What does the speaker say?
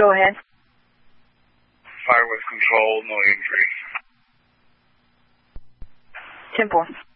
Go ahead. Fire was controlled, no injuries. 10-4.